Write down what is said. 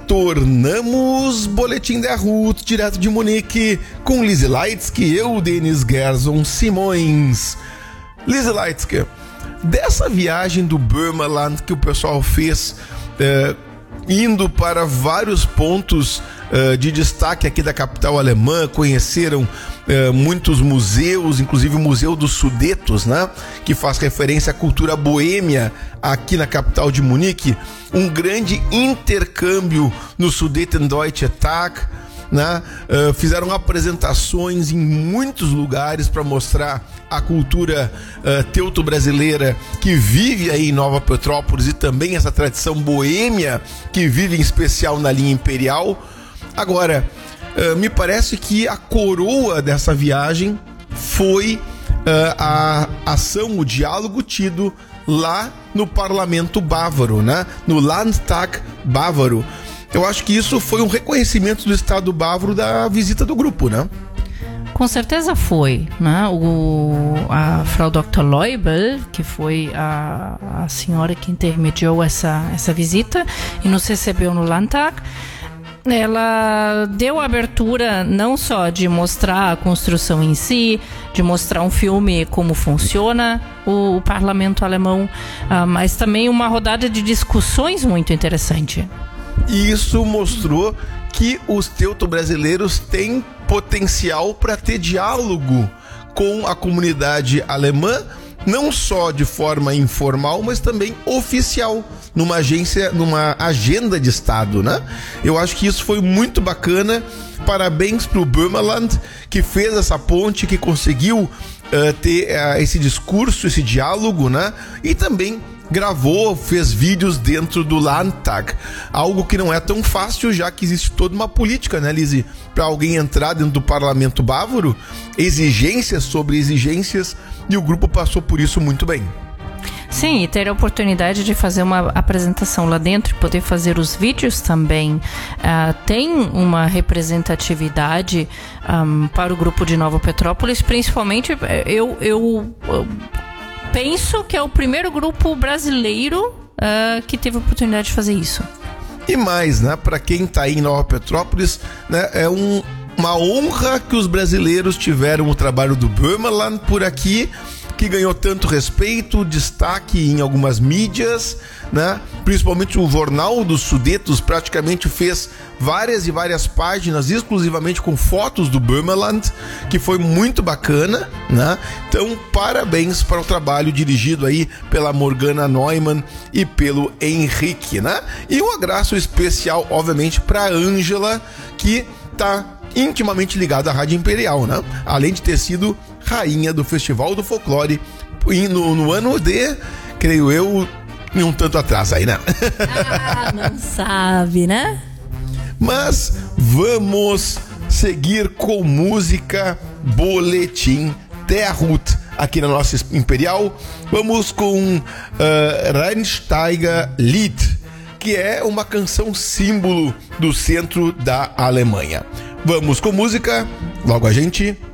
Retornamos, Boletim da Ruth, direto de Munique, com Lizzy Leitsky, eu, Denis Gerson Simões. Lizzy Leitsky, dessa viagem do Burmaland que o pessoal fez, indo para vários pontos de destaque aqui da capital alemã, conheceram muitos museus, inclusive o Museu dos Sudetos, né, que faz referência à cultura boêmia aqui na capital de Munique, um grande intercâmbio no Sudetendeutsche Tag, né, fizeram apresentações em muitos lugares para mostrar a cultura teuto-brasileira que vive aí em Nova Petrópolis e também essa tradição boêmia que vive em especial na linha imperial. Agora, me parece que a coroa dessa viagem foi a ação, o diálogo tido lá no parlamento bávaro, né? No Landtag bávaro. Eu acho que isso foi um reconhecimento do Estado bávaro da visita do grupo, né? Com certeza foi, né? A Frau Dr. Leubel, que foi a senhora que intermediou essa visita e nos recebeu no Landtag, ela deu abertura não só de mostrar a construção em si, de mostrar um filme como funciona o parlamento alemão, mas também uma rodada de discussões muito interessante. E isso mostrou que os teuto-brasileiros têm potencial para ter diálogo com a comunidade alemã, não só de forma informal, mas também oficial, numa agenda de Estado, né? Eu acho que isso foi muito bacana. Parabéns para o Burmaland, que fez essa ponte, que conseguiu ter esse discurso, esse diálogo, né? E também gravou, fez vídeos dentro do Landtag, algo que não é tão fácil, já que existe toda uma política, né, Lizzy, para alguém entrar dentro do parlamento bávaro, exigências sobre exigências, e o grupo passou por isso muito bem. Sim, e ter a oportunidade de fazer uma apresentação lá dentro e poder fazer os vídeos também tem uma representatividade para o grupo de Nova Petrópolis, principalmente eu penso que é o primeiro grupo brasileiro que teve a oportunidade de fazer isso. E mais, né, para quem está aí em Nova Petrópolis, né, é uma honra que os brasileiros tiveram o trabalho do Burmaland por aqui, que ganhou tanto respeito, destaque em algumas mídias, né? Principalmente o Jornal dos Sudetos praticamente fez várias e várias páginas exclusivamente com fotos do Burmaland, que foi muito bacana, né? Então, parabéns para o trabalho dirigido aí pela Morgana Neumann e pelo Henrique, né? E um abraço especial, obviamente, para a Ângela, que tá intimamente ligada à Rádio Imperial, né? Além de ter sido rainha do Festival do Folclore no ano de, creio eu, um tanto atrás aí, né? Não sabe, né? Mas vamos seguir com música, Boletim der Ruth aqui na nossa Imperial. Vamos com Rheinsteiger Lied, que é uma canção símbolo do centro da Alemanha. Vamos com música, logo a gente